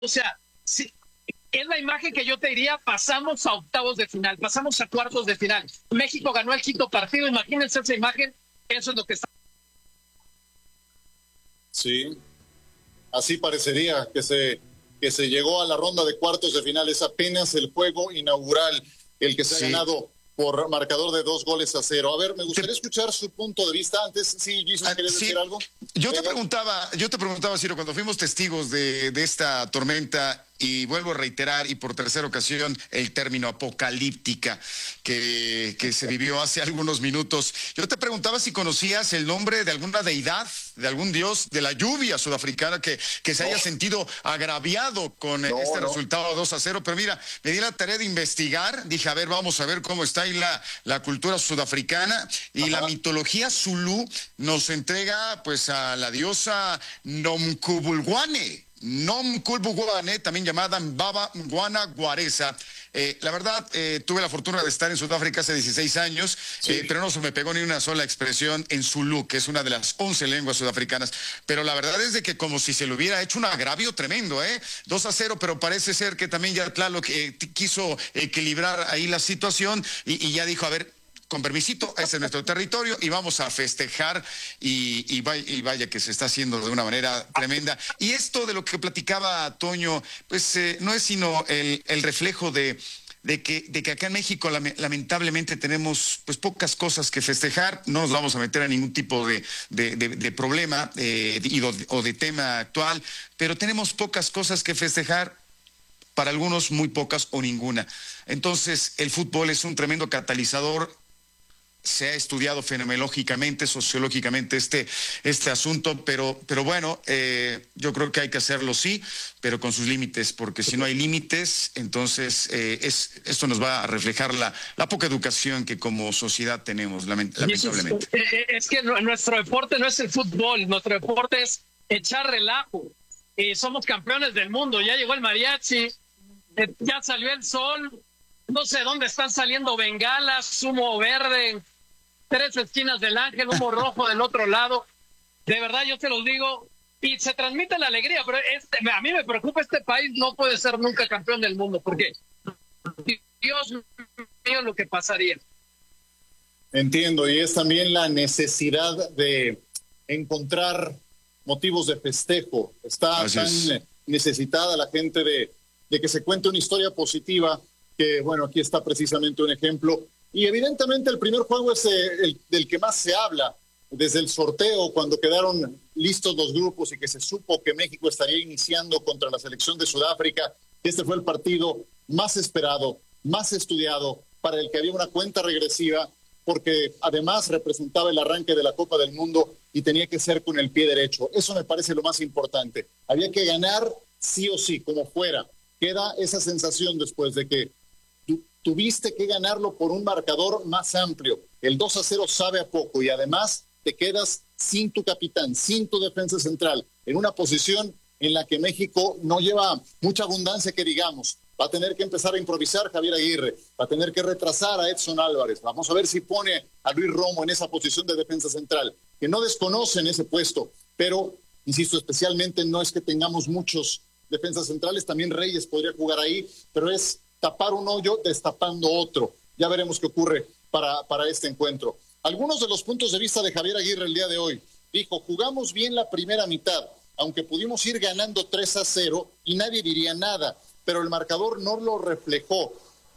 O sea, sí, es la imagen que yo te diría, pasamos a octavos de final, pasamos a cuartos de final. México ganó el quinto partido, imagínense esa imagen, eso es lo que está. Sí, así parecería que se llegó a la ronda de cuartos de final. Es apenas el juego inaugural, el que se ha ganado por marcador de 2-0. A ver, me gustaría escuchar su punto de vista antes. Sí, Jesus, ¿querías decir algo? Yo te preguntaba, Ciro, cuando fuimos testigos de esta tormenta, y vuelvo a reiterar, y por tercera ocasión, el término apocalíptica que se vivió hace algunos minutos. Yo te preguntaba si conocías el nombre de alguna deidad, de algún dios de la lluvia sudafricana que se haya sentido agraviado con este resultado 2-0. Pero mira, me di la tarea de investigar, dije, a ver, vamos a ver cómo está ahí la cultura sudafricana, y la mitología zulú nos entrega pues a la diosa Nomkubulwane, también llamada Mbaba Ngwana Guareza. La verdad, tuve la fortuna de estar en Sudáfrica hace 16 años, pero no se me pegó ni una sola expresión en Zulú, que es una de las 11 lenguas sudafricanas. Pero la verdad es de que como si se le hubiera hecho un agravio tremendo, 2-0, pero parece ser que también ya Tlaloc quiso equilibrar ahí la situación y ya dijo, a ver, con permisito, ese es nuestro territorio y vamos a festejar y vaya que se está haciendo de una manera tremenda. Y esto de lo que platicaba Toño, pues no es sino el reflejo de que acá en México lamentablemente tenemos pues pocas cosas que festejar. No nos vamos a meter a ningún tipo de problema o de tema actual, pero tenemos pocas cosas que festejar, para algunos muy pocas o ninguna. Entonces el fútbol es un tremendo catalizador. Se ha estudiado fenomenológicamente, sociológicamente este asunto, pero bueno, yo creo que hay que hacerlo, sí, pero con sus límites, porque si no hay límites, entonces esto nos va a reflejar la poca educación que como sociedad tenemos, lamentablemente. Es que nuestro deporte no es el fútbol, nuestro deporte es echar relajo. Somos campeones del mundo, ya llegó el mariachi, ya salió el sol, no sé dónde están saliendo bengalas, humo verde, 3 esquinas del ángel, humo rojo del otro lado. De verdad, yo te lo digo, y se transmite la alegría, pero a mí me preocupa, este país no puede ser nunca campeón del mundo, porque Dios mío, lo que pasaría. Entiendo, y es también la necesidad de encontrar motivos de festejo. Está tan necesitada la gente de que se cuente una historia positiva, que bueno, aquí está precisamente un ejemplo. Y evidentemente el primer juego es el del que más se habla, desde el sorteo, cuando quedaron listos los grupos y que se supo que México estaría iniciando contra la selección de Sudáfrica. Este fue el partido más esperado, más estudiado, para el que había una cuenta regresiva, porque además representaba el arranque de la Copa del Mundo y tenía que ser con el pie derecho. Eso me parece lo más importante. Había que ganar sí o sí, como fuera. Queda esa sensación después de que tuviste que ganarlo por un marcador más amplio. El 2-0 sabe a poco y además te quedas sin tu capitán, sin tu defensa central, en una posición en la que México no lleva mucha abundancia, que digamos. Va a tener que empezar a improvisar Javier Aguirre, va a tener que retrasar a Edson Álvarez. Vamos a ver si pone a Luis Romo en esa posición de defensa central, que no desconocen ese puesto, pero, insisto, especialmente no es que tengamos muchos defensas centrales, también Reyes podría jugar ahí, pero es tapar un hoyo destapando otro. Ya veremos qué ocurre para este encuentro. Algunos de los puntos de vista de Javier Aguirre el día de hoy. Dijo, jugamos bien la primera mitad, aunque pudimos ir ganando 3-0 y nadie diría nada, pero el marcador no lo reflejó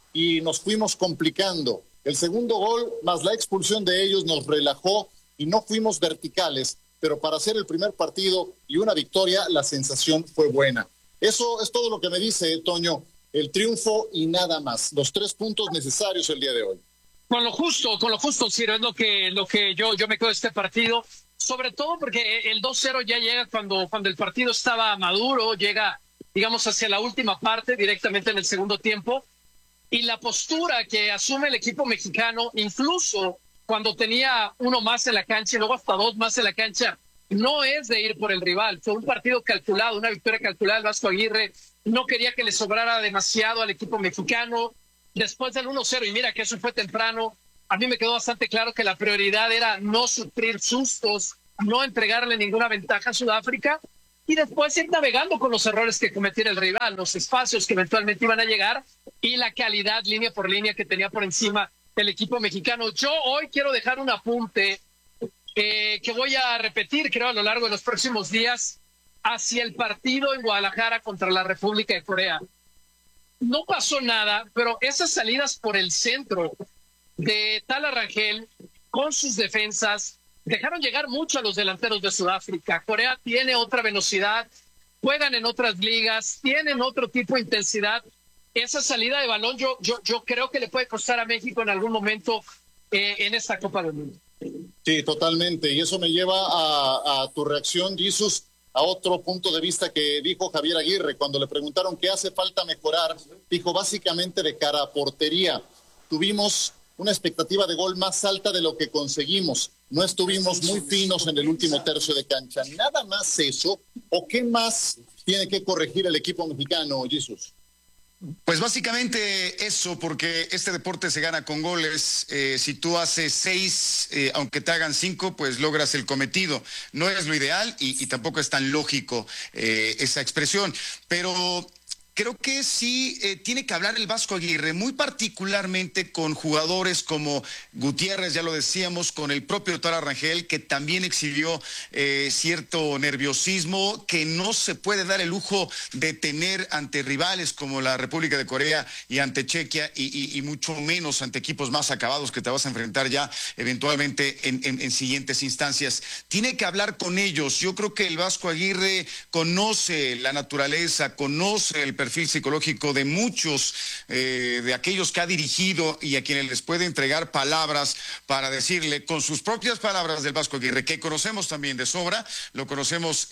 y nos fuimos complicando. El segundo gol, más la expulsión de ellos, nos relajó y no fuimos verticales, pero para hacer el primer partido y una victoria, la sensación fue buena. Eso es todo lo que me dice, Toño. El triunfo y nada más. Los 3 puntos necesarios el día de hoy. Con lo justo, Ciro, es lo que yo me quedo de este partido. Sobre todo porque el 2-0 ya llega cuando el partido estaba maduro, llega, digamos, hacia la última parte, directamente en el segundo tiempo. Y la postura que asume el equipo mexicano, incluso cuando tenía uno más en la cancha y luego hasta 2 más en la cancha, no es de ir por el rival. Fue un partido calculado, una victoria calculada. El Vasco Aguirre no quería que le sobrara demasiado al equipo mexicano. Después del 1-0, y mira que eso fue temprano, a mí me quedó bastante claro que la prioridad era no sufrir sustos, no entregarle ninguna ventaja a Sudáfrica. y después ir navegando con los errores que cometiera el rival, los espacios que eventualmente iban a llegar y la calidad línea por línea que tenía por encima el equipo mexicano. Yo hoy quiero dejar un apunte que voy a repetir, creo, a lo largo de los próximos días, hacia el partido en Guadalajara contra la República de Corea. No pasó nada, pero esas salidas por el centro de Tala Rangel con sus defensas dejaron llegar mucho a los delanteros de Sudáfrica. Corea tiene otra velocidad, juegan en otras ligas, tienen otro tipo de intensidad. Esa salida de balón yo creo que le puede costar a México en algún momento en esta Copa del Mundo. Sí, totalmente. Y eso me lleva a tu reacción, Jesús, a otro punto de vista que dijo Javier Aguirre cuando le preguntaron qué hace falta mejorar. Dijo básicamente de cara a portería. Tuvimos una expectativa de gol más alta de lo que conseguimos. No estuvimos muy finos en el último tercio de cancha. ¿Nada más eso? ¿O qué más tiene que corregir el equipo mexicano, Jesús? Pues básicamente eso, porque este deporte se gana con goles. Si tú haces 6, aunque te hagan 5, pues logras el cometido. No es lo ideal y tampoco es tan lógico esa expresión, pero creo que sí tiene que hablar el Vasco Aguirre, muy particularmente con jugadores como Gutiérrez, ya lo decíamos, con el propio Tala Rangel, que también exhibió cierto nerviosismo que no se puede dar el lujo de tener ante rivales como la República de Corea y ante Chequia y mucho menos ante equipos más acabados que te vas a enfrentar ya eventualmente en siguientes instancias. Tiene que hablar con ellos. Yo creo que el Vasco Aguirre conoce la naturaleza, conoce el perfil psicológico de muchos de aquellos que ha dirigido y a quienes les puede entregar palabras para decirle con sus propias palabras del Vasco Aguirre, que conocemos también de sobra, lo conocemos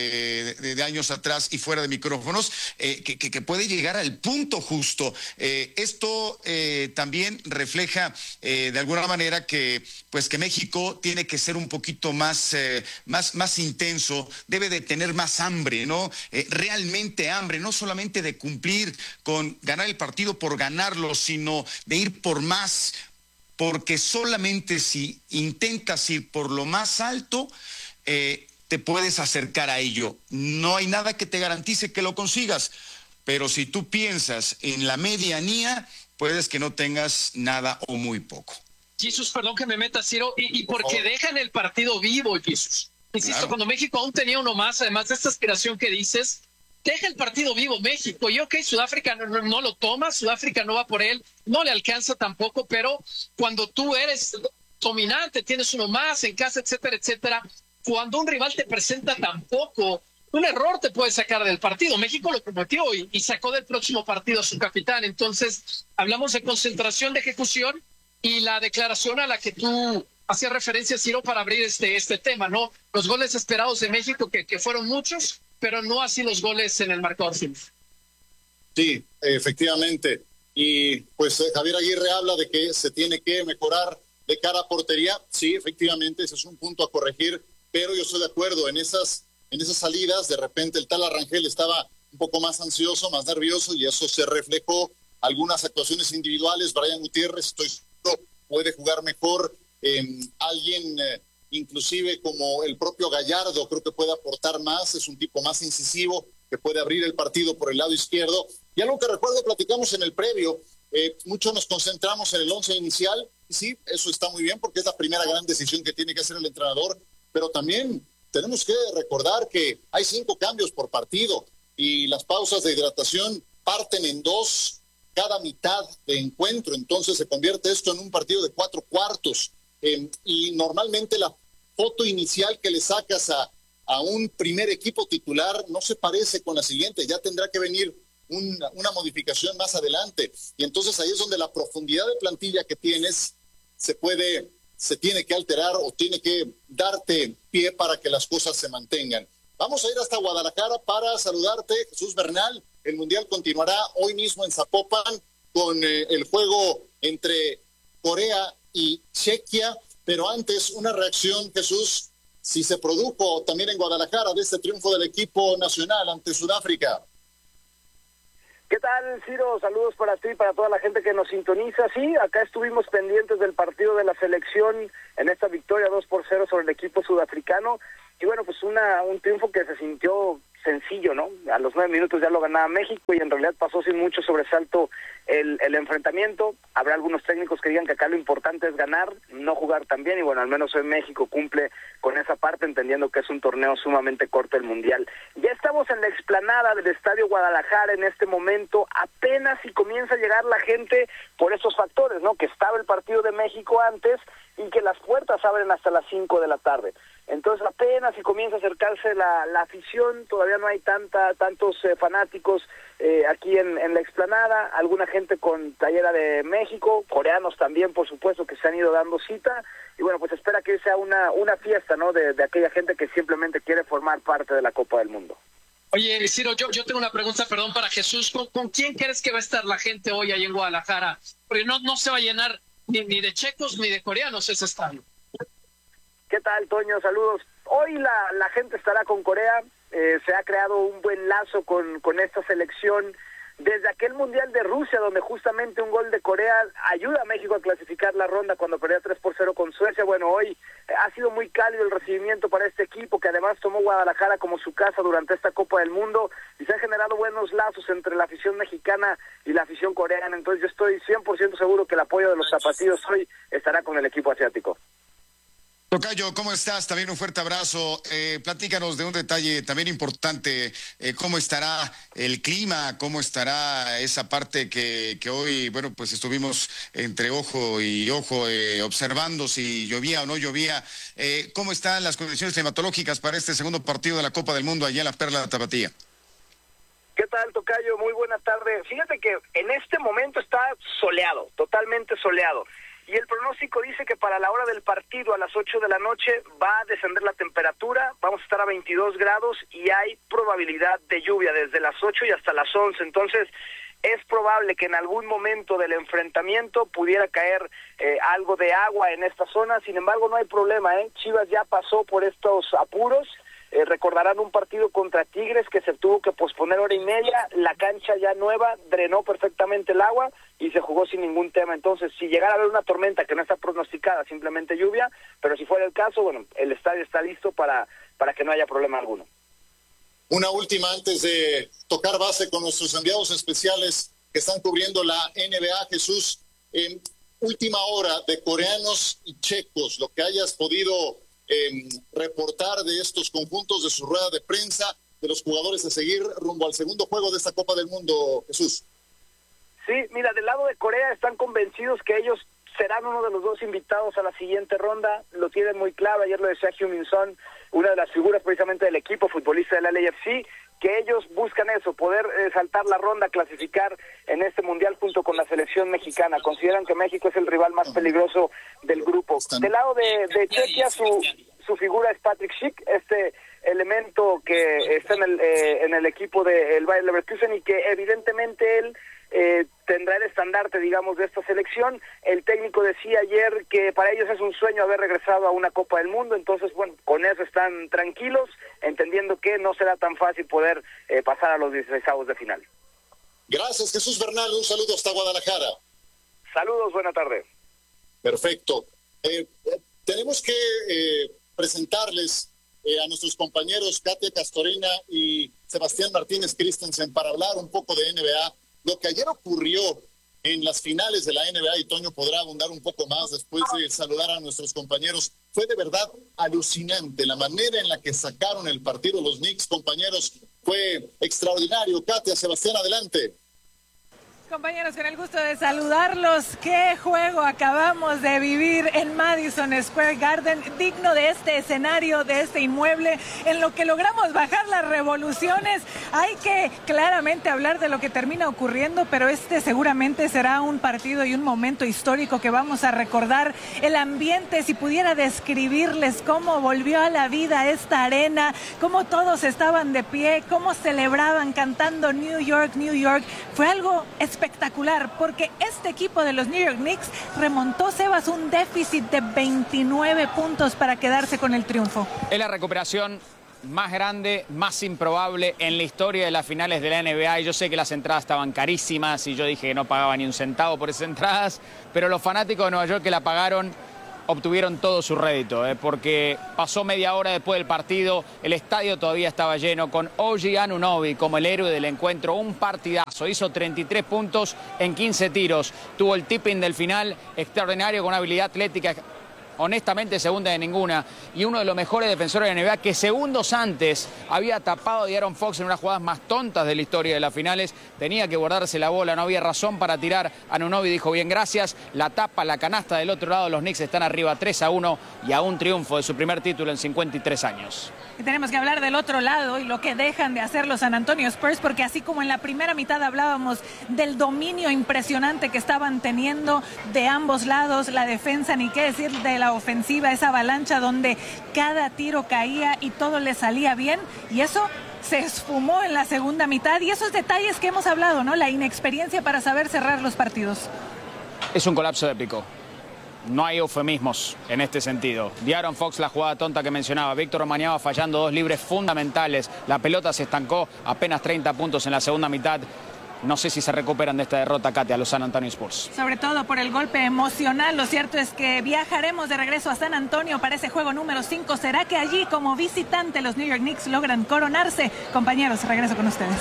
de años atrás y fuera de micrófonos, que puede llegar al punto justo. Esto también refleja de alguna manera que México tiene que ser un poquito más intenso, debe de tener más hambre, ¿no? Realmente hambre, no solamente de cumplir con ganar el partido por ganarlo, sino de ir por más, porque solamente si intentas ir por lo más alto, te puedes acercar a ello. No hay nada que te garantice que lo consigas, pero si tú piensas en la medianía, puedes que no tengas nada o muy poco. Jesús, perdón que me meta, Ciro, y porque dejan el partido vivo, Jesús. Insisto, claro. Cuando México aún tenía uno más, además de esta aspiración que dices, deja el partido vivo México. Y Sudáfrica no lo toma, Sudáfrica no va por él, no le alcanza tampoco, pero cuando tú eres dominante, tienes uno más en casa, etcétera, etcétera, cuando un rival te presenta tan poco, un error te puede sacar del partido. México lo prometió y sacó del próximo partido a su capitán. Entonces, hablamos de concentración, de ejecución y la declaración a la que tú hacías referencia, Ciro, para abrir este tema, ¿no? Los goles esperados de México, que fueron muchos, pero no así los goles en el marcador final. Sí, efectivamente. Y pues Javier Aguirre habla de que se tiene que mejorar de cara a portería. Sí, efectivamente, ese es un punto a corregir, pero yo estoy de acuerdo, en esas salidas, de repente el Tala Rangel estaba un poco más ansioso, más nervioso, y eso se reflejó algunas actuaciones individuales. Brian Gutiérrez, estoy seguro, puede jugar mejor. Alguien inclusive como el propio Gallardo creo que puede aportar más, es un tipo más incisivo que puede abrir el partido por el lado izquierdo. Y algo que recuerdo, platicamos en el previo, mucho nos concentramos en el 11 inicial, y sí, eso está muy bien porque es la primera gran decisión que tiene que hacer el entrenador, pero también tenemos que recordar que hay 5 cambios por partido y las pausas de hidratación parten en 2 cada mitad de encuentro, entonces se convierte esto en un partido de 4 cuartos. Y normalmente la foto inicial que le sacas a un primer equipo titular no se parece con la siguiente, ya tendrá que venir una modificación más adelante, y entonces ahí es donde la profundidad de plantilla que tienes se tiene que alterar o tiene que darte pie para que las cosas se mantengan. Vamos a ir hasta Guadalajara para saludarte, Jesús Bernal. El Mundial continuará hoy mismo en Zapopan con el juego entre Corea y Chequia, pero antes una reacción, Jesús, si se produjo también en Guadalajara de este triunfo del equipo nacional ante Sudáfrica. ¿Qué tal, Ciro? Saludos para ti y para toda la gente que nos sintoniza. Sí, acá estuvimos pendientes del partido de la selección en esta victoria 2-0 sobre el equipo sudafricano. Y bueno, pues un triunfo que se sintió sencillo, ¿no? A los 9 minutos ya lo ganaba México y en realidad pasó sin mucho sobresalto el enfrentamiento. Habrá algunos técnicos que digan que acá lo importante es ganar, no jugar tan bien, y bueno, al menos hoy México cumple con esa parte, entendiendo que es un torneo sumamente corto el Mundial. Ya estamos en la explanada del Estadio Guadalajara en este momento, apenas si comienza a llegar la gente por esos factores, ¿no? Que estaba el partido de México antes y que las puertas abren hasta las 5 de la tarde. Entonces apenas si comienza a acercarse la afición, todavía no hay tantos fanáticos aquí en la explanada, alguna gente con playera de México, coreanos también, por supuesto, que se han ido dando cita, y bueno, pues espera que sea una fiesta, ¿no? De aquella gente que simplemente quiere formar parte de la Copa del Mundo. Oye, Ciro, yo tengo una pregunta, perdón, para Jesús. ¿Con quién crees que va a estar la gente hoy ahí en Guadalajara? Porque no se va a llenar ni de checos ni de coreanos ese estadio. ¿Qué tal, Toño? Saludos. Hoy la gente estará con Corea. Se ha creado un buen lazo con esta selección. Desde aquel Mundial de Rusia, donde justamente un gol de Corea ayuda a México a clasificar la ronda cuando perdía 3-0 con Suecia. Bueno, hoy ha sido muy cálido el recibimiento para este equipo, que además tomó Guadalajara como su casa durante esta Copa del Mundo, y se han generado buenos lazos entre la afición mexicana y la afición coreana. Entonces yo estoy 100% seguro que el apoyo de los tapatíos hoy estará con el equipo asiático. Tocayo, ¿cómo estás? También un fuerte abrazo. Platícanos de un detalle también importante. ¿Cómo estará el clima? ¿Cómo estará esa parte que hoy, bueno, pues estuvimos entre ojo y ojo observando si llovía o no llovía? ¿Cómo están las condiciones climatológicas para este segundo partido de la Copa del Mundo allá en la Perla de Tapatía? ¿Qué tal, Tocayo? Muy buena tarde. Fíjate que en este momento está soleado, totalmente soleado. Y el pronóstico dice que para la hora del partido, a las 8 de la noche, va a descender la temperatura, vamos a estar a 22 grados y hay probabilidad de lluvia desde las 8 y hasta las 11. Entonces, es probable que en algún momento del enfrentamiento pudiera caer algo de agua en esta zona. Sin embargo, no hay problema, Chivas ya pasó por estos apuros. Recordarán un partido contra Tigres que se tuvo que posponer hora y media, la cancha ya nueva drenó perfectamente el agua y se jugó sin ningún tema. Entonces, si llegara a haber una tormenta que no está pronosticada, simplemente lluvia, pero si fuera el caso, bueno, el estadio está listo para que no haya problema alguno. Una última antes de tocar base con nuestros enviados especiales que están cubriendo la NBA, Jesús. En última hora de coreanos y checos, lo que hayas podido reportar de estos conjuntos, de su rueda de prensa, de los jugadores a seguir rumbo al segundo juego de esta Copa del Mundo, Jesús. Sí, mira, del lado de Corea están convencidos que ellos serán uno de los dos invitados a la siguiente ronda, lo tienen muy claro. Ayer lo decía Heung-min Son, una de las figuras precisamente del equipo, futbolista del LAFC, que ellos buscan eso, poder saltar la ronda, clasificar en este mundial junto con la selección mexicana. Consideran que México es el rival más peligroso del grupo. Del lado de Chequia, su figura es Patrick Schick, este elemento que está en el equipo del Bayer Leverkusen, y que evidentemente él tendrá el estandarte, digamos, de esta selección. El técnico decía ayer que para ellos es un sueño haber regresado a una Copa del Mundo. Entonces, bueno, con eso están tranquilos, entendiendo que no será tan fácil poder pasar a los 16avos de final. Gracias, Jesús Bernal, un saludo hasta Guadalajara. Saludos, buena tarde. Perfecto. Tenemos que presentarles a nuestros compañeros Katia Castorena y Sebastián Martínez Christensen para hablar un poco de NBA. Lo que ayer ocurrió en las finales de la NBA, y Toño podrá abundar un poco más después de saludar a nuestros compañeros, fue de verdad alucinante. La manera en la que sacaron el partido los Knicks, compañeros, fue extraordinario. Katia, Sebastián, adelante. Compañeros, con el gusto de saludarlos. ¡Qué juego acabamos de vivir en Madison Square Garden! Digno de este escenario, de este inmueble, en lo que logramos bajar las revoluciones. Hay que claramente hablar de lo que termina ocurriendo, pero este seguramente será un partido y un momento histórico que vamos a recordar. El ambiente, si pudiera describirles cómo volvió a la vida esta arena, cómo todos estaban de pie, cómo celebraban cantando New York, New York, fue algo espectacular, porque este equipo de los New York Knicks remontó, Sebas, un déficit de 29 puntos para quedarse con el triunfo. Es la recuperación más grande, más improbable en la historia de las finales de la NBA, y yo sé que las entradas estaban carísimas y yo dije que no pagaba ni un centavo por esas entradas, pero los fanáticos de Nueva York que la pagaron obtuvieron todo su rédito, porque pasó media hora después del partido, el estadio todavía estaba lleno, con OG Anunoby como el héroe del encuentro, un partidazo, hizo 33 puntos en 15 tiros, tuvo el tipping del final extraordinario con una habilidad atlética honestamente segunda de ninguna, y uno de los mejores defensores de la NBA que segundos antes había tapado a De'Aaron Fox en unas jugadas más tontas de la historia de las finales, tenía que guardarse la bola, no había razón para tirar. Anunoby dijo bien, gracias, la tapa, la canasta del otro lado, los Knicks están arriba 3-1 y a un triunfo de su primer título en 53 años. Y tenemos que hablar del otro lado y lo que dejan de hacer los San Antonio Spurs, porque así como en la primera mitad hablábamos del dominio impresionante que estaban teniendo de ambos lados, la defensa, ni qué decir de la ofensiva, esa avalancha donde cada tiro caía y todo le salía bien, y eso se esfumó en la segunda mitad, y esos detalles que hemos hablado, ¿no? La inexperiencia para saber cerrar los partidos. Es un colapso épico. No hay eufemismos en este sentido. De'Aaron Fox, la jugada tonta que mencionaba. Víctor Wembanyama fallando 2 libres fundamentales. La pelota se estancó, apenas 30 puntos en la segunda mitad. No sé si se recuperan de esta derrota, Katia, a los San Antonio Spurs. Sobre todo por el golpe emocional. Lo cierto es que viajaremos de regreso a San Antonio para ese juego número 5. ¿Será que allí, como visitante, los New York Knicks logran coronarse? Compañeros, regreso con ustedes.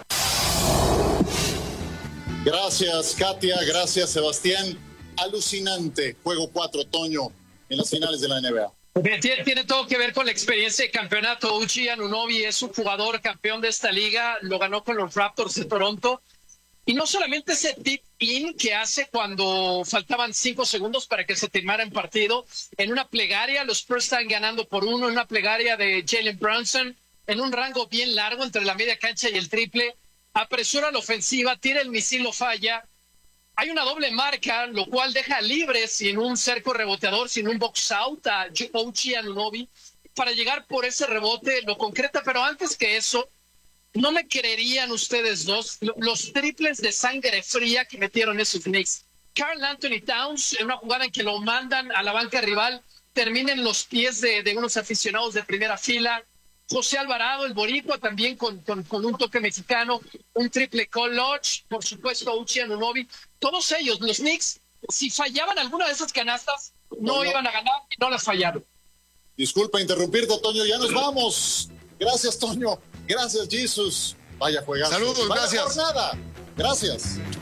Gracias, Katia. Gracias, Sebastián. Alucinante. Juego 4, Toño, en las finales de la NBA. Tiene todo que ver con la experiencia de campeonato. OG Anunoby es un jugador campeón de esta liga, lo ganó con los Raptors de Toronto. Y no solamente ese tip-in que hace cuando faltaban 5 segundos para que se terminara el partido, en una plegaria, los Spurs están ganando por 1, en una plegaria de Jalen Brunson, en un rango bien largo entre la media cancha y el triple, apresura la ofensiva, tira el misil, lo falla. Hay una doble marca, lo cual deja libre, sin un cerco reboteador, sin un box out, a OG Anunoby para llegar por ese rebote, lo concreta. Pero antes que eso, no me creerían ustedes dos los triples de sangre fría que metieron esos Knicks. Karl Anthony Towns, en una jugada en que lo mandan a la banca rival, termina en los pies de unos aficionados de primera fila. José Alvarado, el boricua, también con un toque mexicano, un triple clutch, por supuesto, OG Anunoby. Todos ellos, los Knicks, si fallaban alguna de esas canastas, no iban a ganar y no las fallaron. Disculpa interrumpirte, Toño, ya nos vamos. Gracias, Toño. Gracias, Jesus. Vaya juegazo. Saludos, vaya gracias. Jornada. Gracias.